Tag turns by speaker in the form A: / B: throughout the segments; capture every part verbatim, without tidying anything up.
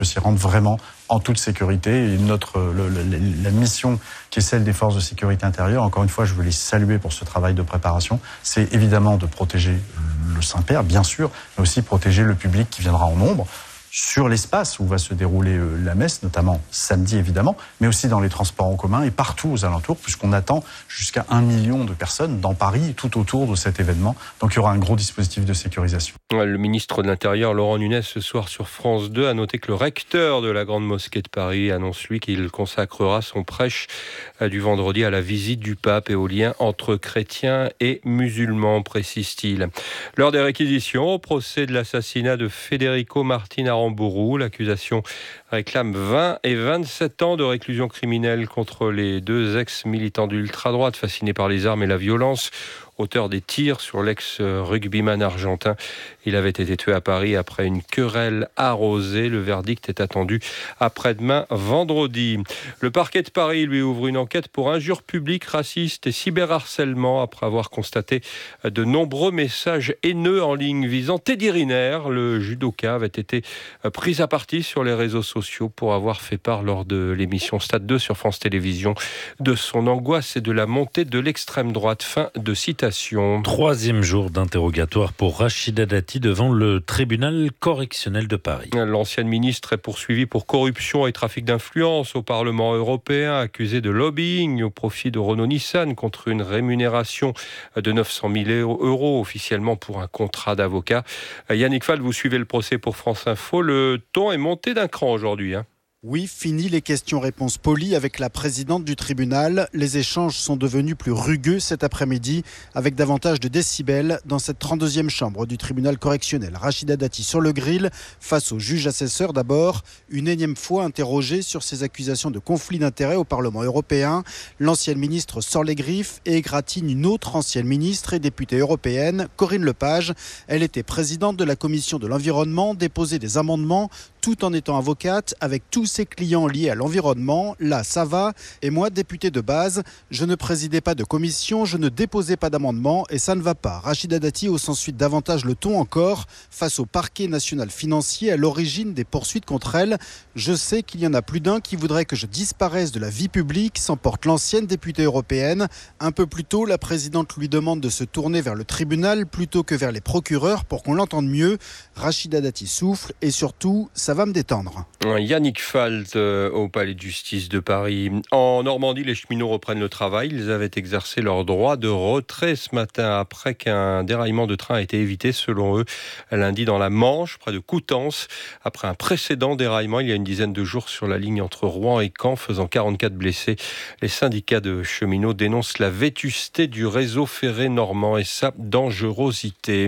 A: s'y rendre vraiment en toute sécurité. Et notre, le, le, la mission qui est celle des forces de sécurité intérieure, encore une fois, je veux les saluer pour ce travail de préparation, c'est évidemment de protéger le Saint-Père, bien sûr, mais aussi protéger le public qui viendra en nombre, sur l'espace où va se dérouler la messe, notamment samedi évidemment, mais aussi dans les transports en commun et partout aux alentours, puisqu'on attend jusqu'à un million de personnes dans Paris, tout autour de cet événement. Donc il y aura un gros dispositif de sécurisation.
B: Le ministre de l'Intérieur, Laurent Nunez, ce soir sur France deux, a noté que le recteur de la Grande Mosquée de Paris annonce, lui, qu'il consacrera son prêche du vendredi à la visite du pape et au lien entre chrétiens et musulmans, précise-t-il. Lors des réquisitions au procès de l'assassinat de Federico Martin Aramburu, l'accusation réclame vingt et vingt-sept ans de réclusion criminelle contre les deux ex-militants d'ultra-droite fascinés par les armes et la violence, auteur des tirs sur l'ex-rugbyman argentin. Il avait été tué à Paris après une querelle arrosée. Le verdict est attendu après-demain, vendredi. Le parquet de Paris lui ouvre une enquête pour injures publiques, racistes et cyberharcèlement après avoir constaté de nombreux messages haineux en ligne visant Teddy Riner. Le judoka avait été pris à partie sur les réseaux sociaux pour avoir fait part lors de l'émission Stade deux sur France Télévisions de son angoisse et de la montée de l'extrême droite. Fin de citation.
C: Troisième jour d'interrogatoire pour Rachida Dati devant le tribunal correctionnel de Paris.
B: L'ancienne ministre est poursuivie pour corruption et trafic d'influence au Parlement européen, accusée de lobbying au profit de Renault-Nissan contre une rémunération de neuf cent mille euros officiellement pour un contrat d'avocat. Yannick Fall, vous suivez le procès pour France Info. Le ton est monté d'un cran aujourd'hui, hein.
D: Oui, fini les questions-réponses polies avec la présidente du tribunal. Les échanges sont devenus plus rugueux cet après-midi avec davantage de décibels dans cette trente-deuxième chambre du tribunal correctionnel. Rachida Dati sur le grill face au juge assesseur d'abord, une énième fois interrogée sur ses accusations de conflit d'intérêts au Parlement européen. L'ancienne ministre sort les griffes et égratigne une autre ancienne ministre et députée européenne, Corinne Lepage. Elle était présidente de la commission de l'environnement, déposait des amendements tout en étant avocate avec tous ses clients liés à l'environnement. Là, ça va. Et moi, député de base, je ne présidais pas de commission, je ne déposais pas d'amendement et ça ne va pas. Rachida Dati hausse ensuite davantage le ton encore face au parquet national financier à l'origine des poursuites contre elle. Je sais qu'il y en a plus d'un qui voudrait que je disparaisse de la vie publique, s'emporte l'ancienne députée européenne. Un peu plus tôt, la présidente lui demande de se tourner vers le tribunal plutôt que vers les procureurs pour qu'on l'entende mieux. Rachida Dati souffle et surtout, ça va me détendre.
B: Yannick Falt euh, au Palais de Justice de Paris. En Normandie, les cheminots reprennent le travail. Ils avaient exercé leur droit de retrait ce matin après qu'un déraillement de train a été évité, selon eux, lundi dans la Manche, près de Coutances, après un précédent déraillement il y a une dizaine de jours sur la ligne entre Rouen et Caen, faisant quarante-quatre blessés. Les syndicats de cheminots dénoncent la vétusté du réseau ferré normand et sa dangerosité.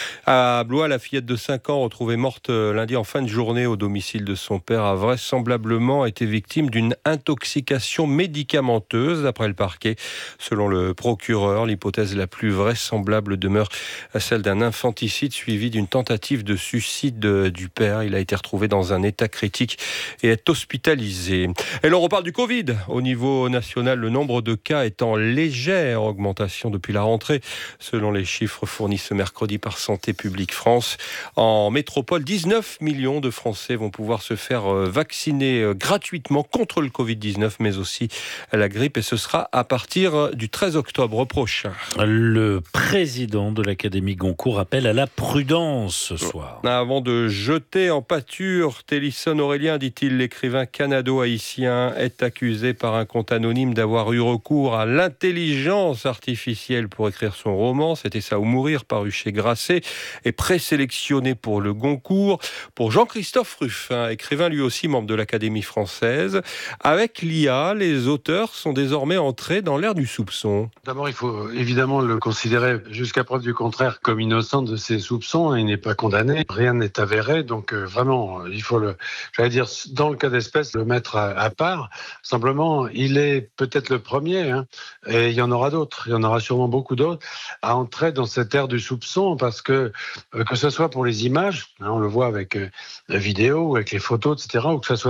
B: À Blois, la fillette de cinq ans retrouvée morte lundi en fin de journée au domicile de son père a vraisemblablement été victime d'une intoxication médicamenteuse d'après le parquet. Selon le procureur, l'hypothèse la plus vraisemblable demeure celle d'un infanticide suivi d'une tentative de suicide du père. Il a été retrouvé dans un état critique et est hospitalisé. Et l'on reparle du Covid. Au niveau national, le nombre de cas est en légère augmentation depuis la rentrée, selon les chiffres fournis ce mercredi par Santé publique France. En métropole, dix-neuf millions de Français vont pouvoir se faire vacciner gratuitement contre le covid dix-neuf, mais aussi la grippe, et ce sera à partir du treize octobre prochain.
C: Le président de l'Académie Goncourt appelle à la prudence ce soir.
B: Avant de jeter en pâture Télisson Aurélien, dit-il, l'écrivain canado-haïtien est accusé par un compte anonyme d'avoir eu recours à l'intelligence artificielle pour écrire son roman. C'était ça ou mourir, paru chez Grasset, et présélectionné pour le Goncourt. Pour Jean-Christophe Ruffin, écrivain lui aussi membre de l'Académie française, avec l'I A, les auteurs sont désormais entrés dans l'ère du soupçon.
E: D'abord, il faut évidemment le considérer jusqu'à preuve du contraire comme innocent de ses soupçons. Il n'est pas condamné, rien n'est avéré, donc euh, vraiment, il faut le, j'allais dire, dans le cas d'espèce, le mettre à, à part. Simplement, il est peut-être le premier, hein, et il y en aura d'autres, il y en aura sûrement beaucoup d'autres, à entrer dans cette ère du soupçon, parce que euh, que ce soit pour les images, hein, on le voit avec euh, la vidéo, avec les photos, et cetera, ou que ce soit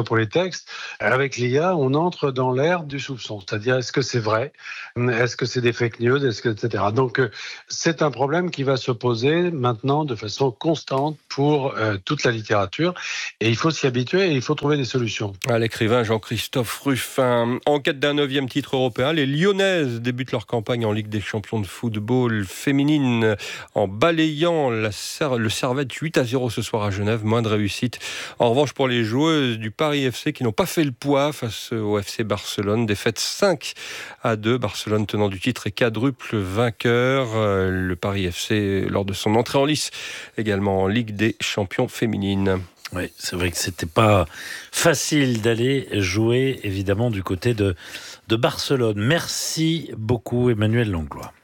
E: soit pour les textes. Avec l'I A, on entre dans l'ère du soupçon, c'est-à-dire est-ce que c'est vrai, est-ce que c'est des fake news, est-ce que, et cetera. Donc c'est un problème qui va se poser maintenant de façon constante pour euh, toute la littérature, et il faut s'y habituer et il faut trouver des solutions.
B: À l'écrivain Jean-Christophe Ruffin. En quête d'un neuvième titre européen, les Lyonnaises débutent leur campagne en Ligue des champions de football féminine en balayant la Ser- le Servette huit à zéro ce soir à Genève. Moins de réussite. En revanche, pour les joueuses du Paris F C qui n'ont pas fait le poids face au F C Barcelone, défaite cinq à deux. Barcelone tenant du titre et quadruple vainqueur. Le Paris F C lors de son entrée en lice également en Ligue des champions féminines.
C: Oui, c'est vrai que c'était pas facile d'aller jouer, évidemment, du côté de, de Barcelone. Merci beaucoup, Emmanuel Langlois.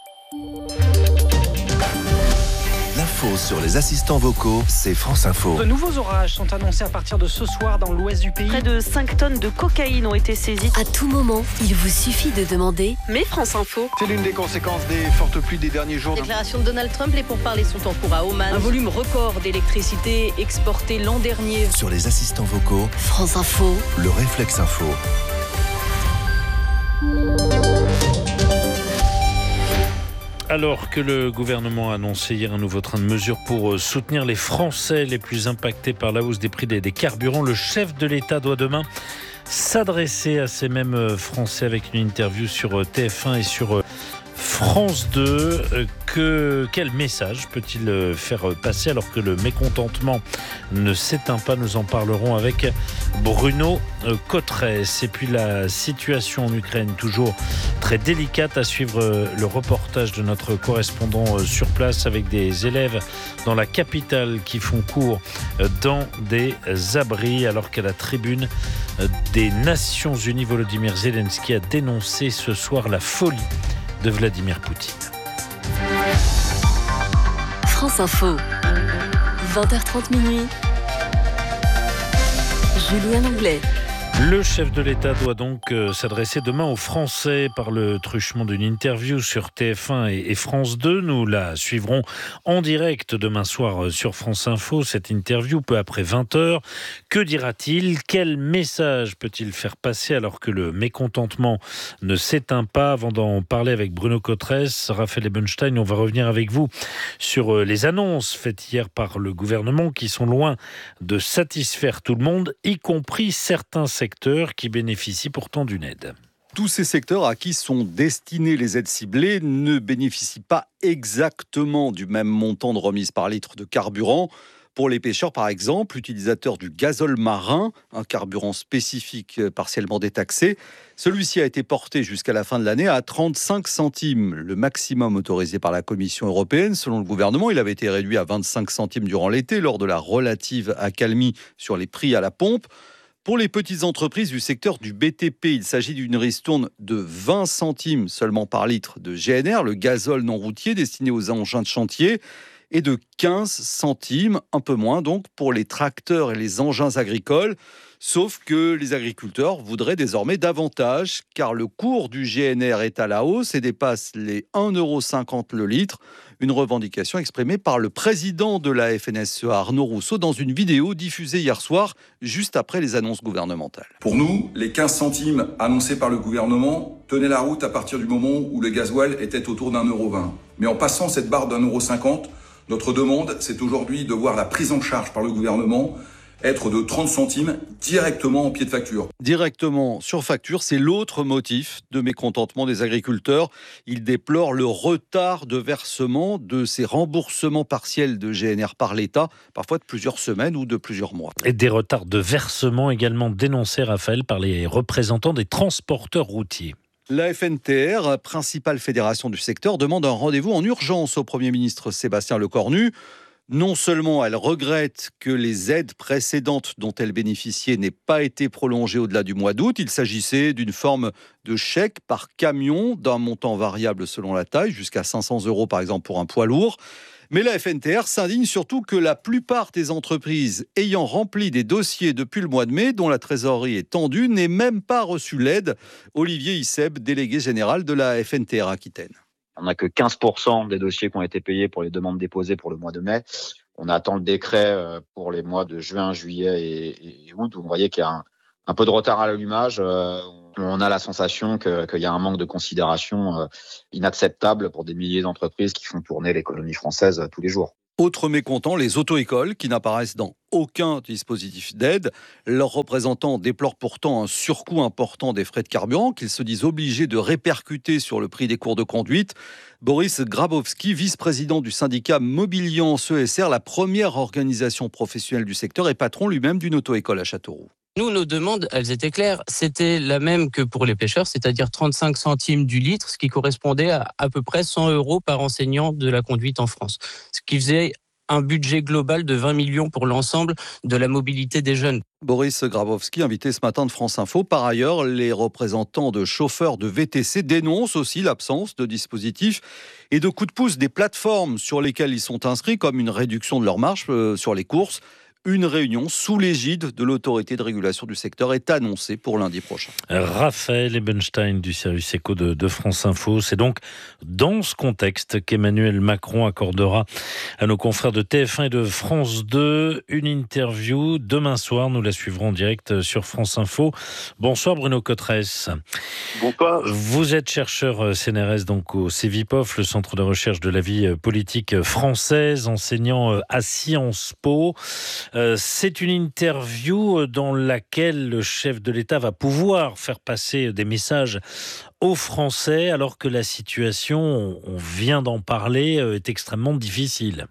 F: L'info sur les assistants vocaux, c'est France Info.
G: De nouveaux orages sont annoncés à partir de ce soir dans l'ouest du pays.
H: Près de cinq tonnes de cocaïne ont été saisies.
I: À tout moment, il vous suffit de demander
H: « Mais France Info ».
J: C'est l'une des conséquences des fortes pluies des derniers jours.
H: Déclaration de Donald Trump, les pourparlers sont en cours à Oman.
K: Un volume record d'électricité exporté l'an dernier.
F: Sur les assistants vocaux,
I: France Info,
F: le réflexe info.
C: Alors que le gouvernement a annoncé hier un nouveau train de mesures pour soutenir les Français les plus impactés par la hausse des prix des, des carburants, le chef de l'État doit demain s'adresser à ces mêmes Français avec une interview sur T F un et sur France deux. Que, quel message peut-il faire passer alors que le mécontentement ne s'éteint pas? Nous en parlerons avec Bruno Cotresse. Et puis la situation en Ukraine, toujours très délicate. À suivre le reportage de notre correspondant sur place avec des élèves dans la capitale qui font cours dans des abris, alors qu'à la tribune des Nations Unies, Volodymyr Zelensky a dénoncé ce soir la folie de Vladimir Poutine.
I: France Info, vingt heures trente minuit. Julien Langlais.
C: Le chef de l'État doit donc euh, s'adresser demain aux Français par le truchement d'une interview sur T F un et, et France deux. Nous la suivrons en direct demain soir sur France Info. Cette interview, peu après vingt heures. Que dira-t-il? Quel message peut-il faire passer alors que le mécontentement ne s'éteint pas? Avant d'en parler avec Bruno Cotresse, Raphaël Ebenstein, on va revenir avec vous sur les annonces faites hier par le gouvernement qui sont loin de satisfaire tout le monde, y compris certains secteurs qui bénéficient pourtant d'une aide.
L: Tous ces secteurs à qui sont destinées les aides ciblées ne bénéficient pas exactement du même montant de remise par litre de carburant. Pour les pêcheurs, par exemple, utilisateurs du gazole marin, un carburant spécifique partiellement détaxé, celui-ci a été porté jusqu'à la fin de l'année à trente-cinq centimes, le maximum autorisé par la Commission européenne. Selon le gouvernement, il avait été réduit à vingt-cinq centimes durant l'été, lors de la relative accalmie sur les prix à la pompe. Pour les petites entreprises du secteur du B T P, il s'agit d'une ristourne de vingt centimes seulement par litre de G N R, le gazole non routier destiné aux engins de chantier, et de quinze centimes, un peu moins donc, pour les tracteurs et les engins agricoles. Sauf que les agriculteurs voudraient désormais davantage, car le cours du G N R est à la hausse et dépasse les un euro cinquante le litre. Une revendication exprimée par le président de la F N S E A, Arnaud Rousseau, dans une vidéo diffusée hier soir, juste après les annonces gouvernementales.
M: Pour nous, les quinze centimes annoncés par le gouvernement tenaient la route à partir du moment où le gasoil était autour d'un euro vingt. Mais en passant cette barre d'un euro cinquante, notre demande, c'est aujourd'hui de voir la prise en charge par le gouvernement être de trente centimes directement en pied de facture.
L: Directement sur facture, c'est l'autre motif de mécontentement des agriculteurs. Ils déplorent le retard de versement de ces remboursements partiels de G N R par l'État, parfois de plusieurs semaines ou de plusieurs mois.
C: Et des retards de versement également dénoncés, Raphaël, par les représentants des transporteurs routiers.
L: La F N T R, principale fédération du secteur, demande un rendez-vous en urgence au Premier ministre Sébastien Lecornu. Non seulement elle regrette que les aides précédentes dont elle bénéficiait n'aient pas été prolongées au-delà du mois d'août. Il s'agissait d'une forme de chèque par camion d'un montant variable selon la taille, jusqu'à cinq cents euros par exemple pour un poids lourd. Mais la F N T R s'indigne surtout que la plupart des entreprises ayant rempli des dossiers depuis le mois de mai, dont la trésorerie est tendue, n'aient même pas reçu l'aide. Olivier Isseb, délégué général de la F N T R Aquitaine.
N: On n'a que quinze pour cent des dossiers qui ont été payés pour les demandes déposées pour le mois de mai. On attend le décret pour les mois de juin, juillet et, et août. Vous voyez qu'il y a un, un peu de retard à l'allumage. On a la sensation que, qu'il y a un manque de considération inacceptable pour des milliers d'entreprises qui font tourner l'économie française tous les jours.
L: Autre mécontent, les auto-écoles qui n'apparaissent dans aucun dispositif d'aide. Leurs représentants déplorent pourtant un surcoût important des frais de carburant qu'ils se disent obligés de répercuter sur le prix des cours de conduite. Boris Grabowski, vice-président du syndicat Mobiliance E S R, la première organisation professionnelle du secteur et patron lui-même d'une auto-école à Châteauroux.
O: Nous, nos demandes, elles étaient claires. C'était la même que pour les pêcheurs, c'est-à-dire trente-cinq centimes du litre, ce qui correspondait à à peu près cent euros par enseignant de la conduite en France. Ce qui faisait un budget global de vingt millions pour l'ensemble de la mobilité des jeunes.
L: Boris Grabowski, invité ce matin de France Info. Par ailleurs, les représentants de chauffeurs de V T C dénoncent aussi l'absence de dispositifs et de coups de pouce des plateformes sur lesquelles ils sont inscrits, comme une réduction de leur marge euh, sur les courses. Une réunion sous l'égide de l'autorité de régulation du secteur est annoncée pour lundi prochain.
C: Raphaël Ebenstein du service éco de, de France Info. C'est donc dans ce contexte qu'Emmanuel Macron accordera à nos confrères de T F un et de France deux une interview. Demain soir, nous la suivrons en direct sur France Info. Bonsoir Bruno Cotresse.
P: Bonsoir.
C: Vous êtes chercheur C N R S donc au CEVIPOF, le Centre de recherche de la vie politique française, enseignant à Sciences Po. Euh, c'est une interview dans laquelle le chef de l'État va pouvoir faire passer des messages aux Français alors que la situation, on vient d'en parler, est extrêmement difficile.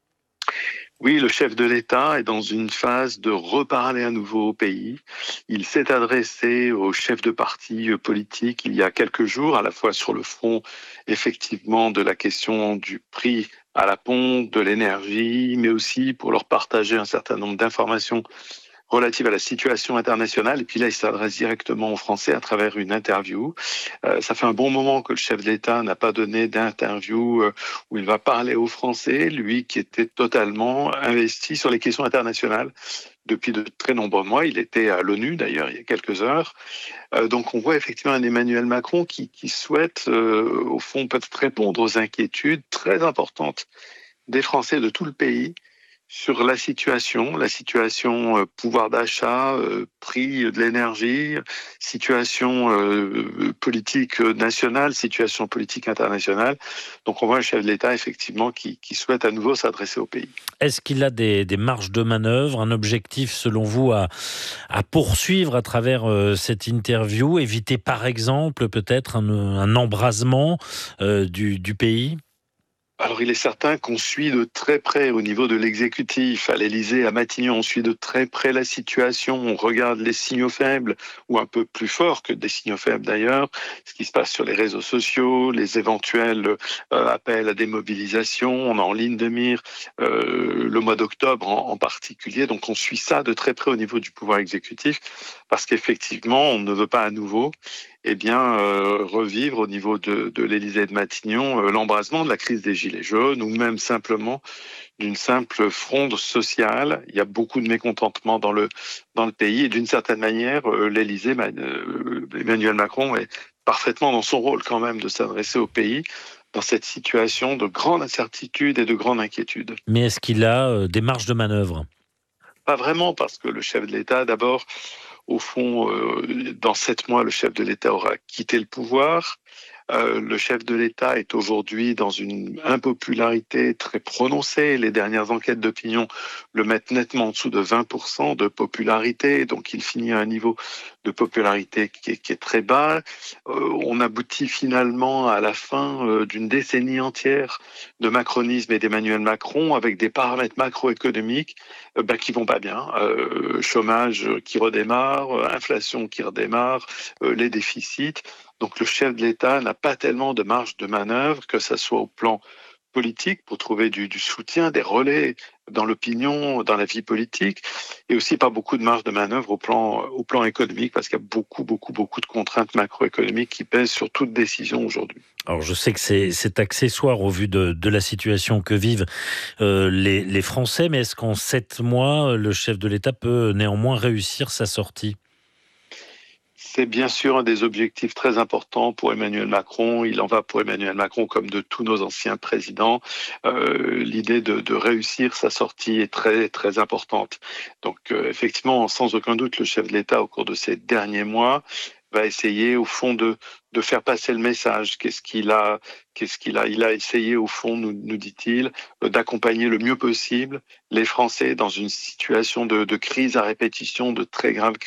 P: Oui, le chef de l'État est dans une phase de reparler à nouveau au pays. Il s'est adressé aux chefs de partis politiques il y a quelques jours, à la fois sur le front, effectivement, de la question du prix à la pompe, de l'énergie, mais aussi pour leur partager un certain nombre d'informations relatives à la situation internationale. Et puis là, il s'adresse directement aux Français à travers une interview. Euh, ça fait un bon moment que le chef de l'État n'a pas donné d'interview euh, où il va parler aux Français, lui qui était totalement investi sur les questions internationales. Depuis de très nombreux mois, il était à l'ONU d'ailleurs il y a quelques heures. Euh, donc on voit effectivement un Emmanuel Macron qui, qui souhaite euh, au fond peut-être répondre aux inquiétudes très importantes des Français de tout le pays sur la situation, la situation euh, pouvoir d'achat, euh, prix de l'énergie, situation euh, politique nationale, situation politique internationale. Donc on voit un chef de l'État effectivement qui, qui souhaite à nouveau s'adresser au pays.
C: Est-ce qu'il a des, des marges de manœuvre, un objectif selon vous à, à poursuivre à travers euh, cette interview, éviter par exemple peut-être un, un embrasement euh, du, du pays ?
P: Alors il est certain qu'on suit de très près au niveau de l'exécutif, à l'Élysée, à Matignon, on suit de très près la situation, on regarde les signaux faibles, ou un peu plus forts que des signaux faibles d'ailleurs, ce qui se passe sur les réseaux sociaux, les éventuels euh, appels à des mobilisations, on a en ligne de mire euh, le mois d'octobre en, en particulier, donc on suit ça de très près au niveau du pouvoir exécutif, parce qu'effectivement on ne veut pas à nouveau eh bien, euh, revivre au niveau de, de l'Élysée et de Matignon euh, l'embrasement de la crise des Gilets jaunes ou même simplement d'une simple fronde sociale. Il y a beaucoup de mécontentement dans le, dans le pays et d'une certaine manière, euh, l'Élysée, euh, Emmanuel Macron est parfaitement dans son rôle quand même de s'adresser au pays dans cette situation de grande incertitude et de grande inquiétude.
C: Mais est-ce qu'il a euh, des marges de manœuvre ?
P: Pas vraiment, parce que le chef de l'État, d'abord, au fond, euh, dans sept mois, le chef de l'État aura quitté le pouvoir. Euh, le chef de l'État est aujourd'hui dans une impopularité très prononcée. Les dernières enquêtes d'opinion le mettent nettement en dessous de vingt pour cent de popularité. Donc, il finit à un niveau de popularité qui est, qui est très bas. Euh, on aboutit finalement à la fin euh, d'une décennie entière de macronisme et d'Emmanuel Macron avec des paramètres macroéconomiques euh, bah, qui vont pas bien. Euh, chômage qui redémarre, euh, inflation qui redémarre, euh, les déficits. Donc le chef de l'État n'a pas tellement de marge de manœuvre, que ce soit au plan politique pour trouver du, du soutien, des relais dans l'opinion, dans la vie politique, et aussi pas beaucoup de marge de manœuvre au plan, au plan économique, parce qu'il y a beaucoup, beaucoup, beaucoup de contraintes macroéconomiques qui pèsent sur toute décision aujourd'hui.
C: Alors je sais que c'est, c'est accessoire au vu de, de la situation que vivent euh, les, les Français, mais est-ce qu'en sept mois, le chef de l'État peut néanmoins réussir sa sortie ?
P: C'est bien sûr un des objectifs très importants pour Emmanuel Macron. Il en va pour Emmanuel Macron comme de tous nos anciens présidents. Euh, l'idée de, de réussir sa sortie est très très importante. Donc euh, effectivement, sans aucun doute, le chef de l'État au cours de ces derniers mois va essayer au fond de de faire passer le message. Qu'est-ce qu'il a, qu'est-ce qu'il a, il a essayé au fond, nous, nous dit-il, d'accompagner le mieux possible les Français dans une situation de, de crise à répétition, de très grave